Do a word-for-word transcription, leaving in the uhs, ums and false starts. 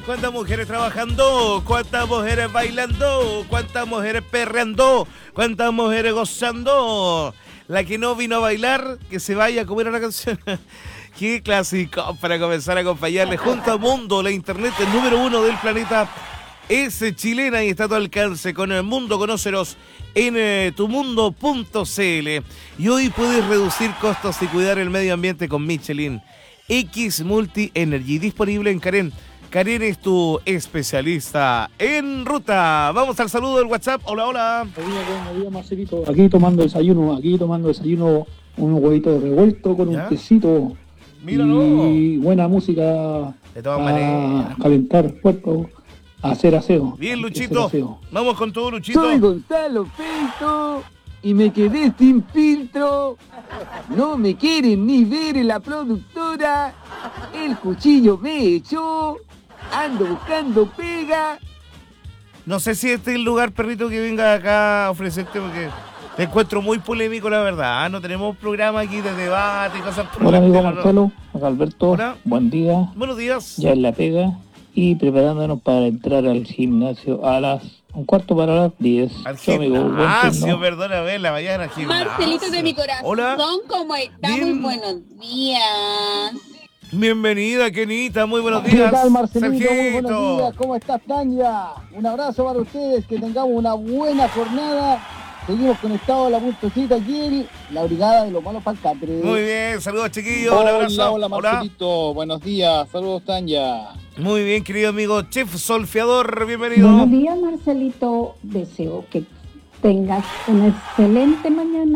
¿Cuántas mujeres trabajando? ¿Cuántas mujeres bailando? ¿Cuántas mujeres perreando? ¿Cuántas mujeres gozando? La que no vino a bailar, que se vaya a comer una canción. Qué clásico para comenzar a acompañarle junto a Mundo, la internet el número uno del planeta. Es chilena y está a tu alcance con el Mundo. Conócenos en eh, tumundo punto cl. Y hoy puedes reducir costos y cuidar el medio ambiente con Michelin X Multi Energy, disponible en Karen. Karen es tu especialista en ruta. Vamos al saludo del WhatsApp. Hola, hola. Buenos días, buenos días, Marcelito. Aquí tomando desayuno, aquí tomando desayuno, un huevito revuelto con ¿Ya? un tecito. Míralo. Y buena música de todas a maneras. Calentar cuerpo, a hacer aseo. Bien, Luchito. Aseo. Vamos con todo, Luchito. Soy Gonzalo Pinto y me quedé sin filtro. No me quieren ni ver en la productora. El cuchillo me echó. Ando buscando pega. No sé si este es el lugar, perrito, que venga acá a ofrecerte, porque te encuentro muy polémico, la verdad. No tenemos programa aquí de debate y cosas por Hola, el amigo estilo, Marcelo, acá Alberto. Hola. Buen día. Buenos días. Ya en la pega y preparándonos para entrar al gimnasio a las un cuarto para las diez. Al Chao, amigo. Buen gimnasio, turno. perdóname, la mañana al gimnasio. Marcelito de mi corazón, Hola. ¿cómo está? Bien. Muy buenos días. Bienvenida, Kenita, muy buenos ¿Qué días. tal, Marcelito? Muy Sergito. buenos días. ¿Cómo estás, Tania? Un abrazo para ustedes, que tengamos una buena jornada. Seguimos conectados a la puntecita aquí, la brigada de los malos palcatres. Muy bien, saludos, chiquillos. Un abrazo. Hola, hola, Marcelito. Buenos días. Saludos, Tanya. Muy bien, querido amigo Chef Solfeador, bienvenido. Buenos días, Marcelito. Deseo que tengas una excelente mañana.